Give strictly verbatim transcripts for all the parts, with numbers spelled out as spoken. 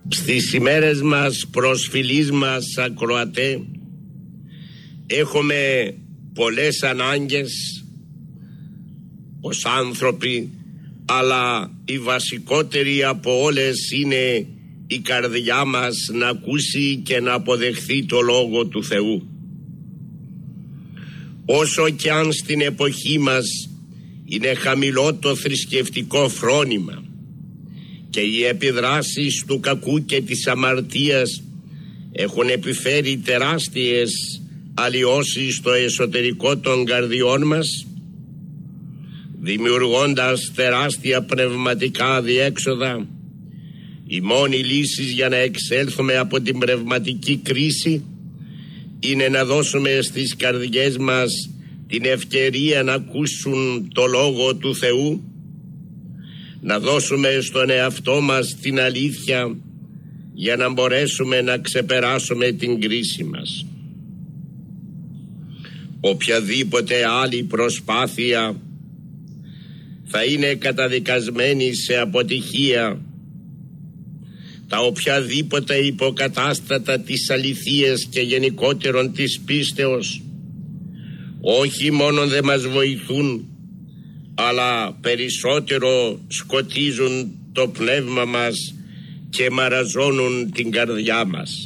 Στις ημέρες μας, προσφυλείς μας ακροατέ, έχουμε πολλές ανάγκες ως άνθρωποι, αλλά η βασικότερη από όλες είναι η καρδιά μας να ακούσει και να αποδεχθεί το Λόγο του Θεού. Όσο κι αν στην εποχή μας είναι χαμηλό το θρησκευτικό φρόνημα και οι επιδράσεις του κακού και της αμαρτίας έχουν επιφέρει τεράστιες αλλοιώσεις στο εσωτερικό των καρδιών μας, δημιουργώντας τεράστια πνευματικά αδιέξοδα, η μόνη λύση για να εξέλθουμε από την πνευματική κρίση είναι να δώσουμε στις καρδιές μας την ευκαιρία να ακούσουν το Λόγο του Θεού, να δώσουμε στον εαυτό μας την αλήθεια για να μπορέσουμε να ξεπεράσουμε την κρίση μας. Οποιαδήποτε άλλη προσπάθεια θα είναι καταδικασμένη σε αποτυχία. Τα οποιαδήποτε υποκατάστατα της αληθείας και γενικότερον της πίστεως όχι μόνο δεν μας βοηθούν, αλλά περισσότερο σκοτίζουν το πνεύμα μας και μαραζώνουν την καρδιά μας.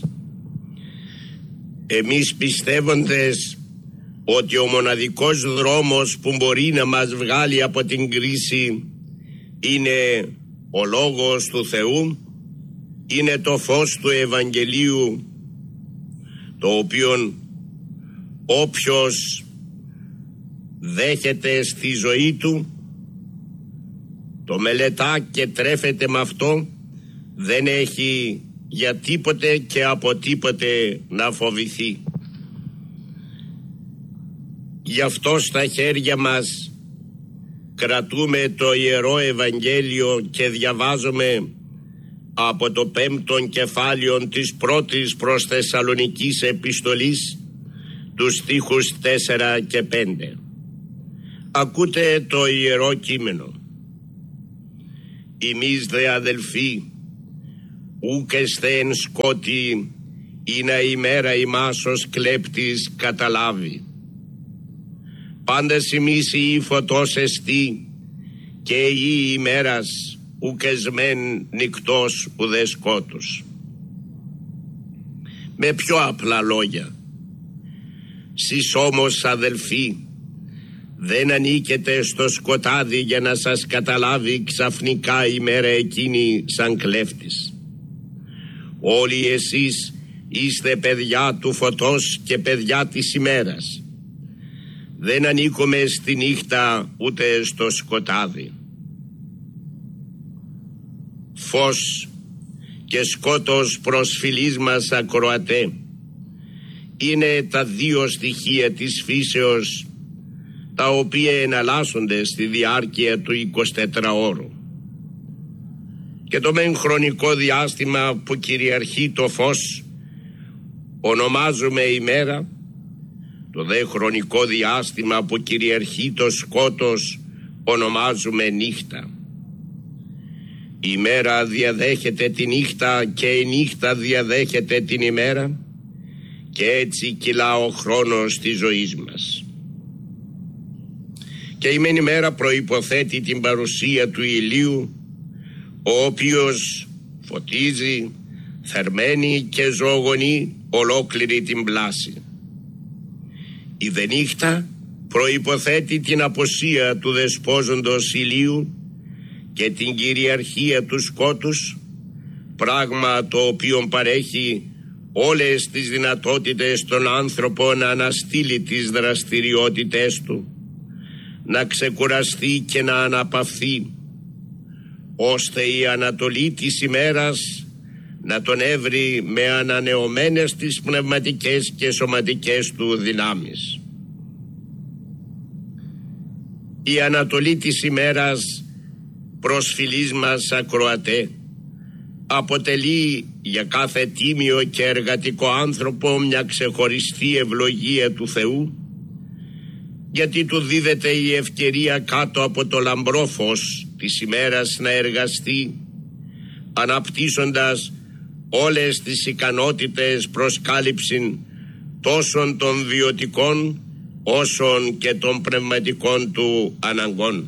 Εμείς πιστεύοντες ότι ο μοναδικός δρόμος που μπορεί να μας βγάλει από την κρίση είναι ο Λόγος του Θεού, είναι το φως του Ευαγγελίου, το οποίο όποιος δέχεται στη ζωή του, το μελετά και τρέφεται με αυτό, δεν έχει για τίποτε και από τίποτε να φοβηθεί. Γι' αυτό στα χέρια μας κρατούμε το Ιερό Ευαγγέλιο και διαβάζουμε από το πέμπτον κεφάλαιο της πρώτης προς Θεσσαλονικής επιστολής, τους στίχους τέσσερα και πέντε. Ακούτε το Ιερό Κείμενο. «Ημείς δε αδελφοί, ούκ εστε εν σκότη, είναι ημέρα ημάς ως κλέπτης καταλάβει. Πάντες ημείς η φωτός εστί, και η ημέρας ουκ εσμέν νυκτός ουδέ σκότους». Με πιο απλά λόγια, σεις όμως αδελφοί δεν ανήκετε στο σκοτάδι για να σας καταλάβει ξαφνικά η μέρα εκείνη σαν κλέφτης. Όλοι εσείς είστε παιδιά του φωτός και παιδιά της ημέρας. Δεν ανήκουμε στη νύχτα ούτε στο σκοτάδι. Φως και σκότος προσφυλείς μας ακροατέ είναι τα δύο στοιχεία της φύσεως, τα οποία εναλλάσσονται στη διάρκεια του εικοσιτετράωρου. Και το μεν χρονικό διάστημα που κυριαρχεί το φως ονομάζουμε ημέρα, το δε χρονικό διάστημα που κυριαρχεί το σκότος ονομάζουμε νύχτα. Η ημέρα διαδέχεται τη νύχτα και η νύχτα διαδέχεται την ημέρα, και έτσι κυλά ο χρόνος της ζωής μας. Και η μεν ημέρα προϋποθέτει την παρουσία του ηλίου, ο οποίος φωτίζει, θερμαίνει και ζωογονεί ολόκληρη την πλάση. Η δε νύχτα προϋποθέτει την αποσία του δεσπόζοντος ηλίου και την κυριαρχία του σκότους, πράγμα το οποίο παρέχει όλες τις δυνατότητες στον άνθρωπο να αναστείλει τις δραστηριότητες του, να ξεκουραστεί και να αναπαυθεί, ώστε η ανατολή της ημέρας να τον έβρει με ανανεωμένες τις πνευματικές και σωματικές του δυνάμεις. Η ανατολή της ημέρας, προσφυλείς μας ακροατέ, αποτελεί για κάθε τίμιο και εργατικό άνθρωπο μια ξεχωριστή ευλογία του Θεού, γιατί του δίδεται η ευκαιρία κάτω από το λαμπρό φως της ημέρας να εργαστεί, αναπτύσσοντας όλες τις ικανότητες προς κάλυψη τόσων των βιωτικών όσων και των πνευματικών του αναγκών.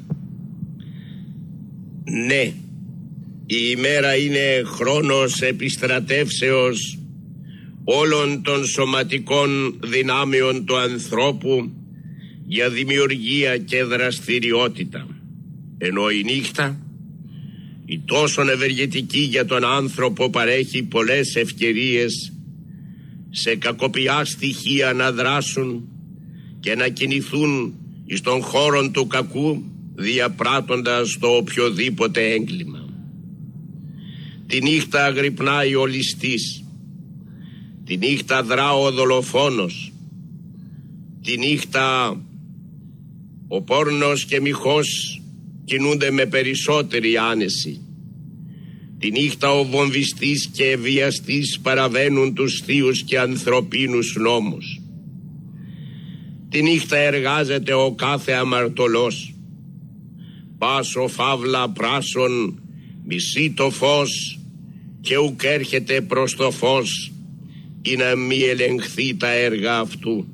Ναι, η ημέρα είναι χρόνος επιστρατεύσεως όλων των σωματικών δυνάμεων του ανθρώπου για δημιουργία και δραστηριότητα, ενώ η νύχτα, η τόσο ευεργετική για τον άνθρωπο, παρέχει πολλές ευκαιρίες σε κακοποιά στοιχεία να δράσουν και να κινηθούν εις των χώρων του κακού, διαπράττοντας το οποιοδήποτε έγκλημα. Τη νύχτα αγρυπνάει ο ληστής, τη νύχτα δρά ο δολοφόνος, τη νύχτα ο πόρνος και μοιχός κινούνται με περισσότερη άνεση. Τη νύχτα ο βομβιστής και βιαστής παραβαίνουν τους θείους και ανθρωπίνους νόμους. Τη νύχτα εργάζεται ο κάθε αμαρτωλός. Πάσο φαύλα πράσον μισεί το φως και ουκ έρχεται προς το φως ή να μη ελεγχθεί τα έργα αυτού.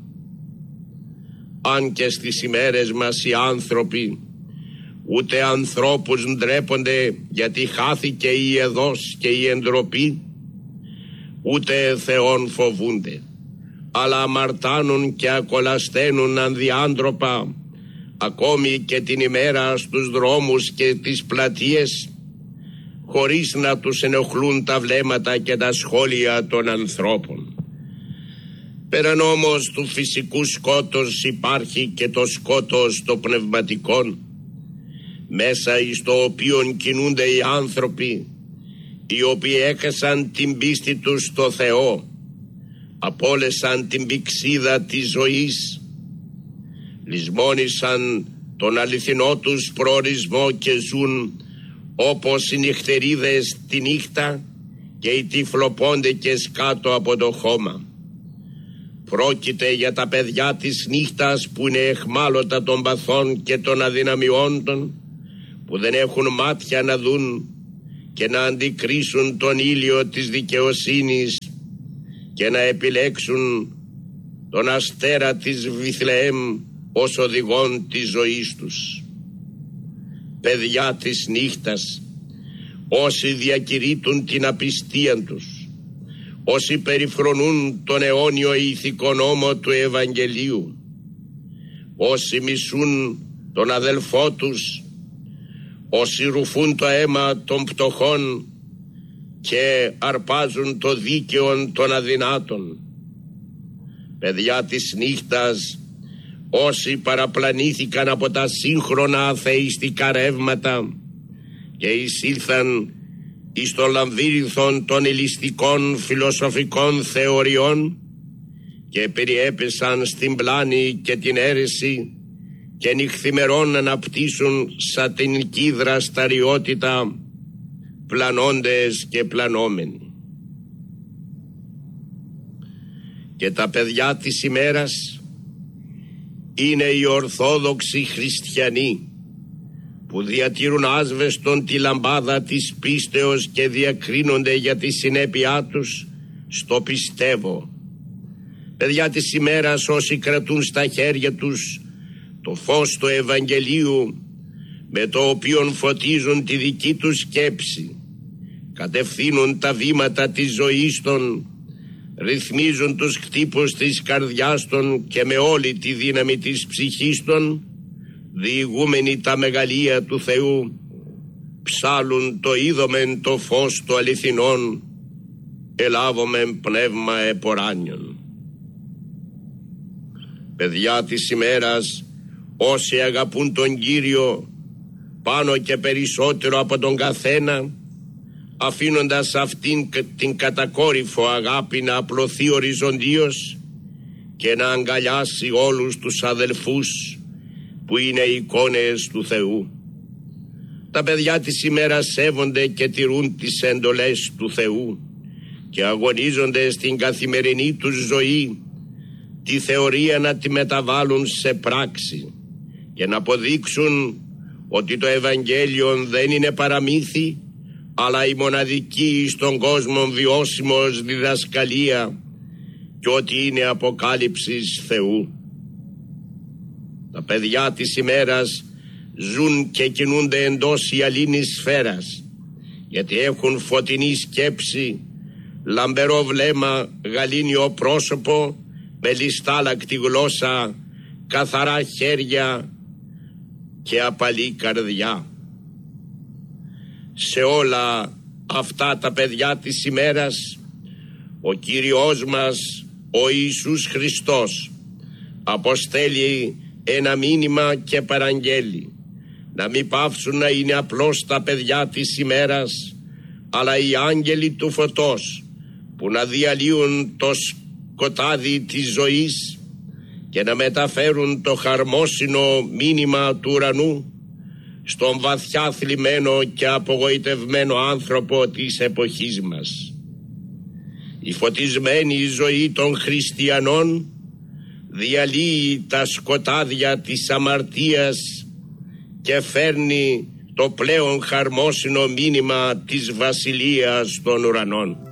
Αν και στις ημέρες μας οι άνθρωποι ούτε ανθρώπους ντρέπονται γιατί χάθηκε η εδώς και η εντροπή, ούτε Θεόν φοβούνται, αλλά αμαρτάνουν και ακολασταίνουν ανδιάντροπα ακόμη και την ημέρα στους δρόμους και τις πλατείες, χωρίς να τους ενοχλούν τα βλέμματα και τα σχόλια των ανθρώπων. Πέραν όμως του φυσικού σκότος υπάρχει και το σκότος των πνευματικών, μέσα εις το οποίον κινούνται οι άνθρωποι οι οποίοι έχασαν την πίστη τους στο Θεό, απόλεσαν την πηξίδα της ζωής, λησμόνησαν τον αληθινό τους προορισμό και ζουν όπως οι νυχτερίδες τη νύχτα και οι τυφλοπόντεκες κάτω από το χώμα. Πρόκειται για τα παιδιά της νύχτας που είναι εχμάλωτα των παθών και των αδυναμιών, που δεν έχουν μάτια να δουν και να αντικρίσουν τον ήλιο της δικαιοσύνης και να επιλέξουν τον αστέρα της Βιθλεέμ ως οδηγόν της ζωής τους. Παιδιά της νύχτας, όσοι διακηρύττουν την απιστία τους, όσοι περιφρονούν τον αιώνιο ηθικό νόμο του Ευαγγελίου, όσοι μισούν τον αδελφό τους, όσοι ρουφούν το αίμα των πτωχών και αρπάζουν το δίκαιο των αδυνάτων. Παιδιά της νύχτας, όσοι παραπλανήθηκαν από τα σύγχρονα αθεϊστικά ρεύματα και εισήλθαν εις το λαμβύριθον των ελιστικών φιλοσοφικών θεωριών και περιέπεσαν στην πλάνη και την αίρεση και νυχθημερών αναπτύσσουν σατανική δραστηριότητα, πλανώντες και πλανόμενοι. Και τα παιδιά της ημέρας είναι οι Ορθόδοξοι χριστιανοί που διατηρούν άσβεστον τη λαμπάδα της πίστεως και διακρίνονται για τη συνέπειά τους στο πιστεύω. Παιδιά της ημέρας, όσοι κρατούν στα χέρια τους το φως του Ευαγγελίου, με το οποίον φωτίζουν τη δική τους σκέψη, κατευθύνουν τα βήματα της ζωής των, ρυθμίζουν τους χτύπους της καρδιάς των και με όλη τη δύναμη της ψυχής των, διηγούμενοι τα μεγαλεία του Θεού, ψάλουν το είδομεν το φως του αληθινών, ελάβομεν πνεύμα εποράνιον. Παιδιά της ημέρας, όσοι αγαπούν τον Κύριο πάνω και περισσότερο από τον καθένα, αφήνοντας αυτήν την κατακόρυφο αγάπη να απλωθεί οριζοντίως και να αγκαλιάσει όλους τους αδελφούς που είναι εικόνες του Θεού. Τα παιδιά της ημέρας σέβονται και τηρούν τις εντολές του Θεού και αγωνίζονται στην καθημερινή τους ζωή τη θεωρία να τη μεταβάλουν σε πράξη και να αποδείξουν ότι το Ευαγγέλιο δεν είναι παραμύθι, αλλά η μοναδική στον κόσμο βιώσιμος διδασκαλία και ότι είναι αποκάλυψης Θεού. Τα παιδιά της ημέρας ζουν και κινούνται εντός ιαλίνης σφαίρας, γιατί έχουν φωτεινή σκέψη, λαμπερό βλέμμα, γαλήνιο πρόσωπο, με λιστάλακτη γλώσσα, καθαρά χέρια και απαλή καρδιά. Σε όλα αυτά τα παιδιά της ημέρας, ο Κύριος μας, ο Ιησούς Χριστός, αποστέλει ένα μήνυμα και παραγγέλει να μην πάψουν να είναι απλώς τα παιδιά της ημέρας, αλλά οι άγγελοι του φωτός που να διαλύουν το σκοτάδι της ζωής και να μεταφέρουν το χαρμόσυνο μήνυμα του ουρανού στον βαθιά θλιμμένο και απογοητευμένο άνθρωπο της εποχής μας. Η φωτισμένη ζωή των χριστιανών διαλύει τα σκοτάδια της αμαρτίας και φέρνει το πλέον χαρμόσυνο μήνυμα της βασιλείας των ουρανών.